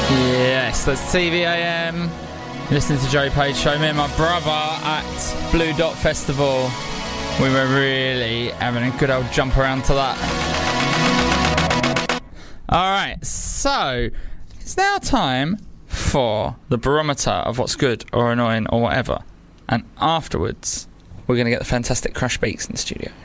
Yes, that's TVAM. Listening to Joey Page Show. Me and my brother at Blue Dot Festival. We were really having a good old jump around to that. Alright, so it's now time for the barometer of what's good or annoying or whatever. And afterwards, we're going to get the fantastic Crash Beats in the studio.